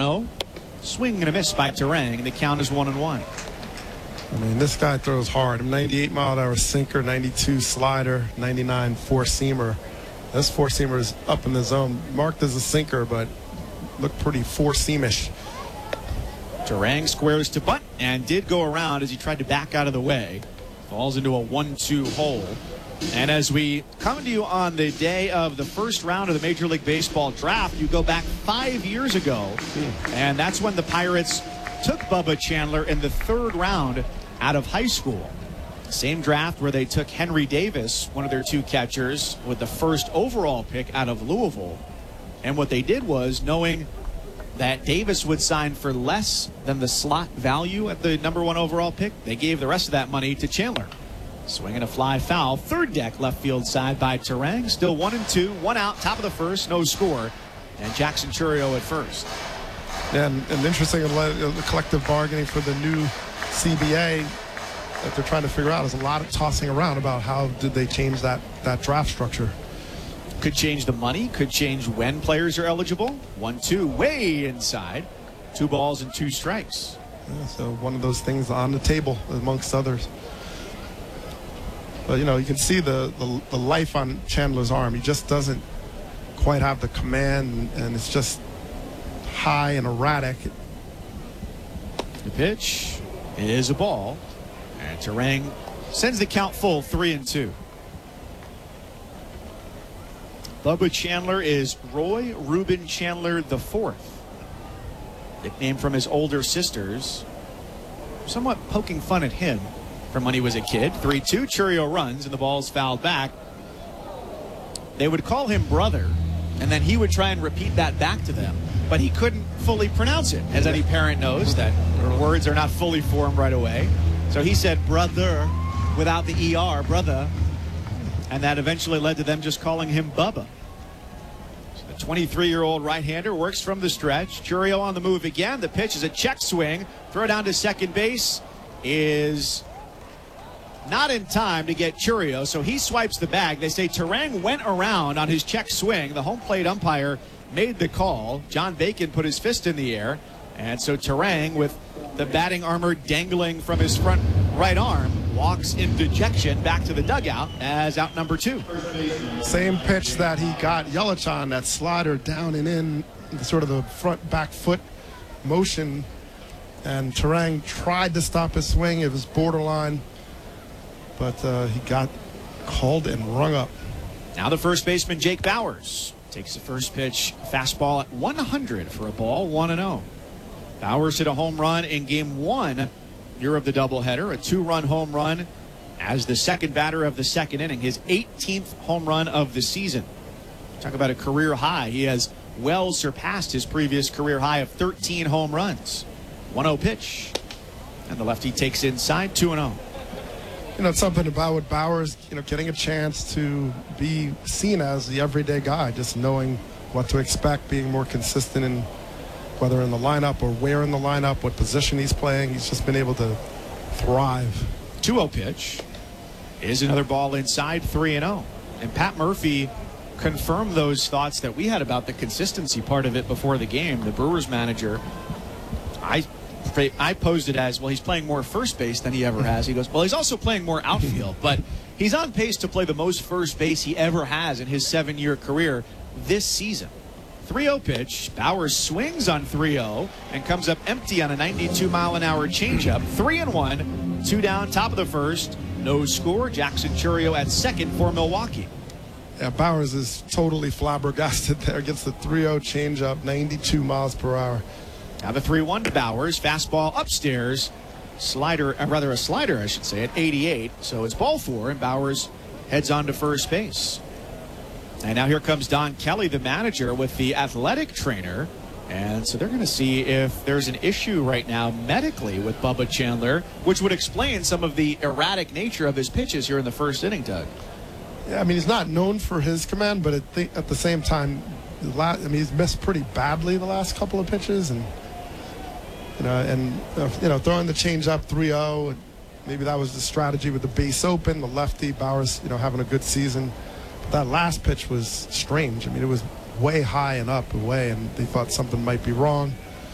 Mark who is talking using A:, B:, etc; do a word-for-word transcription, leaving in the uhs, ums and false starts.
A: oh. Swing and a miss by Turang. The count is one and one.
B: I mean, this guy throws hard. ninety-eight mile an hour sinker, ninety-two slider, ninety-nine four-seamer. This four-seamer is up in the zone, marked as a sinker, but looked pretty four-seamish.
A: Turang squares to bunt and did go around as he tried to back out of the way. Falls into a one two hole. And as we come to you on the day of the first round of the Major League Baseball draft, you go back five years ago, and that's when the Pirates took Bubba Chandler in the third round out of high school. Same draft where they took Henry Davis, one of their two catchers, with the first overall pick out of Louisville. And what they did was, knowing that Davis would sign for less than the slot value at the number one overall pick, they gave the rest of that money to Chandler. Swinging a fly foul, third deck left field side by Turang. Still one and two, one out, top of the first, no score. And Jackson Chourio at first.
B: Yeah, and, and interesting, the collective bargaining for the new C B A that they're trying to figure out is a lot of tossing around about how did they change that, that draft structure.
A: Could change the money, could change when players are eligible. One, two, way inside. Two balls and two strikes.
B: Yeah, so one of those things on the table amongst others. But, you know, you can see the, the, the life on Chandler's arm. He just doesn't quite have the command, and it's just high and erratic.
A: The pitch is a ball, and Turang sends the count full, three and two. Bubba Chandler is Roy Reuben Chandler the fourth, nicknamed from his older sisters, somewhat poking fun at him from when he was a kid. three two, Chourio runs, and the ball's fouled back. They would call him brother, and then he would try and repeat that back to them, but he couldn't fully pronounce it, as any parent knows that words are not fully formed right away. So he said brother without the E R, brother, and that eventually led to them just calling him Bubba. So the twenty-three-year-old right-hander works from the stretch. Chourio on the move again. The pitch is a check swing. Throw down to second base is not in time to get Chourio, so he swipes the bag. They say Turang went around on his check swing. The home plate umpire made the call. John Bacon put his fist in the air, and so Turang, with the batting armor dangling from his front right arm, walks in dejection back to the dugout as out number two.
B: Same pitch that he got Yelich on, that slider down and in, sort of the front back foot motion, and Turang tried to stop his swing. It was borderline, but uh, he got called and rung up.
A: Now the first baseman, Jake Bauers, takes the first pitch, fastball at one hundred for a ball, one and oh. Bauers hit a home run in game one year of the doubleheader, a two-run home run as the second batter of the second inning, his eighteenth home run of the season. Talk about a career high. He has well surpassed his previous career high of thirteen home runs. one oh pitch, and the lefty takes inside, two and oh.
B: You know, it's something about with Bauers, you know, getting a chance to be seen as the everyday guy, just knowing what to expect, being more consistent in whether in the lineup or where in the lineup, what position he's playing. He's just been able to thrive.
A: two oh pitch is another ball inside, three and oh. And Pat Murphy confirmed those thoughts that we had about the consistency part of it before the game. The Brewers manager, I I posed it as, well, he's playing more first base than he ever has. He goes, well, he's also playing more outfield, but he's on pace to play the most first base he ever has in his seven-year career this season. three oh pitch. Bauers swings on three oh and comes up empty on a ninety-two mile an hour changeup. Three and one, two down, top of the first. No score. Jackson Chourio at second for Milwaukee.
B: Yeah, Bauers is totally flabbergasted there. Gets the three oh changeup, ninety-two miles per hour.
A: Now the three one to Bauers. Fastball upstairs. Slider, uh, rather a slider, I should say, at eighty-eight. So it's ball four, and Bauers heads on to first base. And now here comes Don Kelly, the manager, with the athletic trainer. And so they're going to see if there's an issue right now medically with Bubba Chandler, which would explain some of the erratic nature of his pitches here in the first inning, Doug.
B: Yeah, I mean, he's not known for his command, but at the, at the same time, the last, I mean, he's missed pretty badly the last couple of pitches. And, you know, and uh, you know, throwing the change up three oh, maybe that was the strategy with the base open, the lefty, Bauers, you know, having a good season. That last pitch was strange. I mean, it was way high and up away, and they thought something might be wrong.